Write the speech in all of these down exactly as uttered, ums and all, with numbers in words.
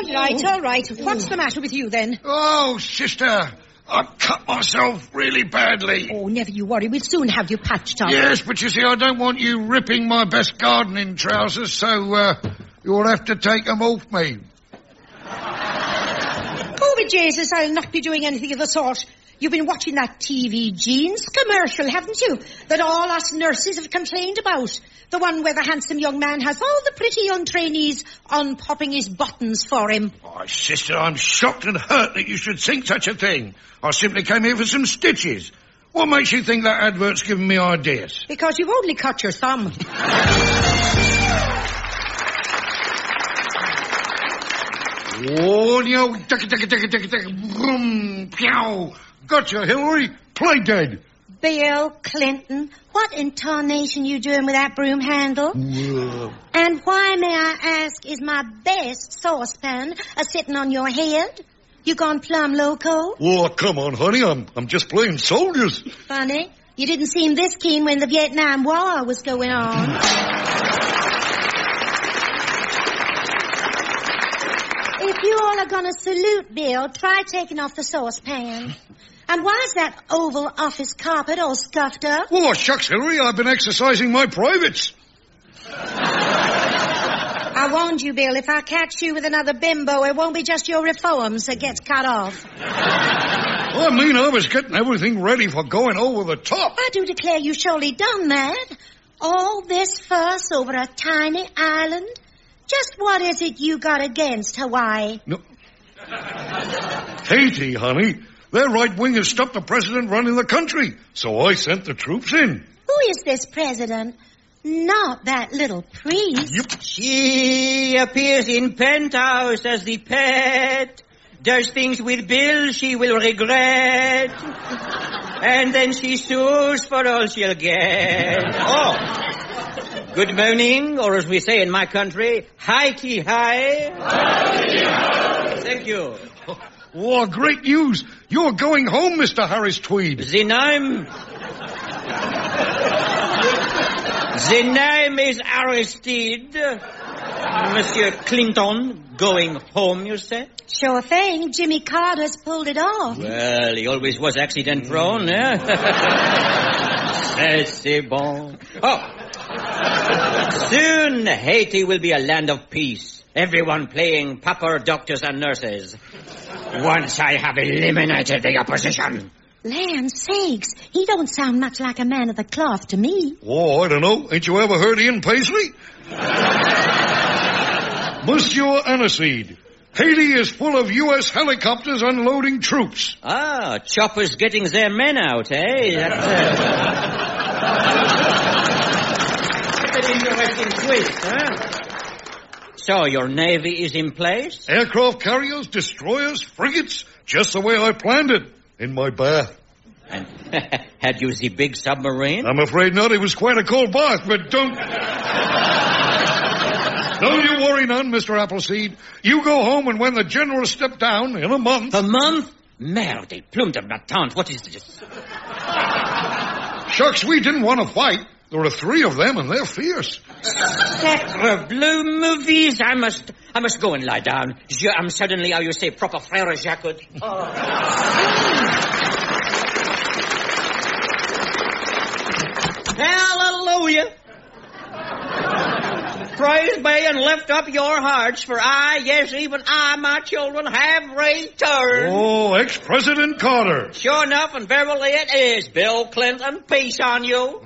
Right, all right. What's the matter with you, then? Oh, sister, I cut myself really badly. Oh, never you worry. We'll soon have you patched up. Yes, but you see, I don't want you ripping my best gardening trousers, so uh, you'll have to take them off me. Oh, but Jesus, I'll not be doing anything of the sort. You've been watching that T V Jeans commercial, haven't you? That all us nurses have complained about. The one where the handsome young man has all the pretty young trainees unpopping his buttons for him. Oh, sister, I'm shocked and hurt that you should think such a thing. I simply came here for some stitches. What makes you think that advert's giving me ideas? Because you've only cut your thumb. Oh, no, duck, duck, duck, duck, duck, boom, pow. Gotcha, Hillary. Play dead. Bill Clinton, what intonation you doing with that broom handle? Whoa. And why, may I ask, is my best saucepan a-sitting on your head? You gone plumb loco? Oh, come on, honey. I'm I'm just playing soldiers. Funny. You didn't seem this keen when the Vietnam War was going on. If you all are going to salute Bill, try taking off the saucepan. And why is that Oval Office carpet all scuffed up? Oh, shucks, Hillary. I've been exercising my privates. I warned you, Bill, if I catch you with another bimbo, it won't be just your reforms that gets cut off. I mean, I was getting everything ready for going over the top. I do declare you surely done that. All this fuss over a tiny island? Just what is it you got against Hawaii? No. Haiti, honey. Their right wing has stopped the president running the country, so I sent the troops in. Who is this president? Not that little priest. Yep. She appears in Penthouse as the pet, does things with Bill she will regret, and then she sues for all she'll get. Oh, good morning, or as we say in my country, hi-key hi. Hi-key-hi. Thank you. Oh, great news. You're going home, Mister Harris Tweed. The name... The name is Aristide. Monsieur Clinton, going home, you say? Sure thing. Jimmy Carter's pulled it off. Well, he always was accident-prone, eh? C'est bon. Oh. Soon Haiti will be a land of peace. Everyone playing proper doctors and nurses. Once I have eliminated the opposition. Land sakes, he don't sound much like a man of the cloth to me. Oh, I don't know. Ain't you ever heard Ian Paisley? Monsieur Aniseed, Haiti is full of U S helicopters unloading troops. Ah, choppers getting their men out, eh? That's, uh... That's an interesting twist, huh? So your navy is in place? Aircraft carriers, destroyers, frigates, just the way I planned it. In my bath. And had you the big submarine? I'm afraid not. It was quite a cold bath, but don't... Don't you worry none, Mister Appleseed. You go home, and when the general step down in a month... A month? Merde, plume de ma tante, what is this? Shucks, we didn't want to fight. There are three of them, and they're fierce. Sacre bleu, movies. I must, I must go and lie down. Je am suddenly, how you say, proper frère Jacques. Oh. Hallelujah. Praise be and lift up your hearts, for I, yes, even I, my children, have returned. Oh, ex-President Carter. Sure enough, and verily it is, Bill Clinton. Peace on you.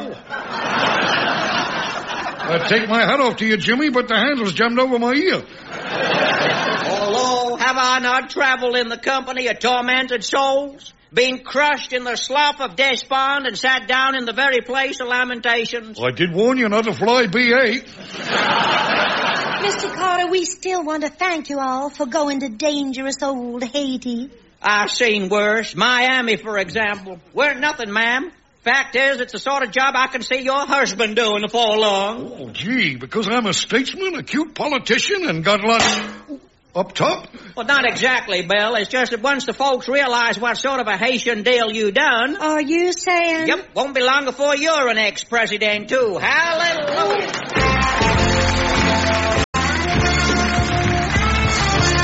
I'd take my hat off to you, Jimmy, but the handle's jammed over my ear. Oh, have I not traveled in the company of tormented souls? Been crushed in the slough of despond and sat down in the very place of lamentations? I did warn you not to fly B eight. Mister Carter, we still want to thank you all for going to dangerous old Haiti. I've seen worse. Miami, for example. Weren't nothing, ma'am. Fact is, it's the sort of job I can see your husband doing before long. Oh, gee, because I'm a statesman, a cute politician, and got lots up top? Well, not exactly, Bill. It's just that once the folks realize what sort of a Haitian deal you done... Are you saying... Yep, won't be long before you're an ex-president, too. Hallelujah!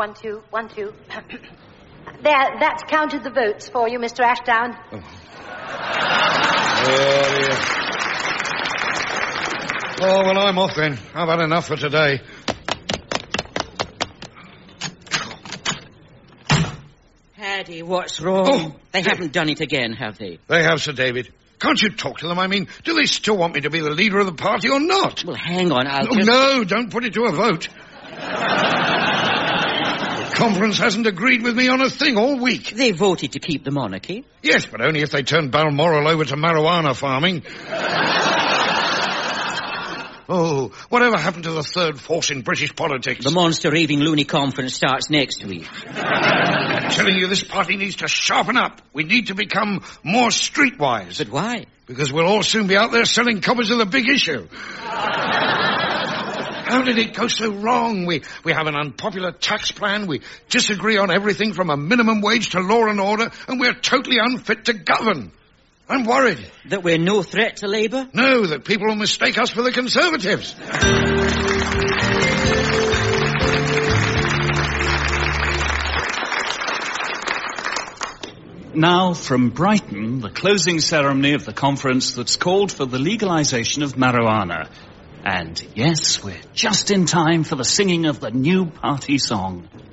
One, two, one, two. There, that's counted the votes for you, Mister Ashdown. Oh, oh dear. Oh, well, I'm off then. I've had enough for today. Paddy, what's wrong? Oh, they yeah. haven't done it again, have they? They have, Sir David. Can't you talk to them? I mean, do they still want me to be the leader of the party or not? Well, hang on, I'll Oh, just... no, don't put it to a vote. The conference hasn't agreed with me on a thing all week. They voted to keep the monarchy. Yes, but only if they turn Balmoral over to marijuana farming. Oh, whatever happened to the third force in British politics? The Monster Raving Loony Conference starts next week. I'm telling you, this party needs to sharpen up. We need to become more streetwise. But why? Because we'll all soon be out there selling copies of The Big Issue. How did it go so wrong? We we have an unpopular tax plan, we disagree on everything from a minimum wage to law and order, and we're totally unfit to govern. I'm worried. That we're no threat to Labour? No, that people will mistake us for the Conservatives. Now, from Brighton, the closing ceremony of the conference that's called for the legalisation of marijuana. And yes, we're just in time for the singing of the new party song.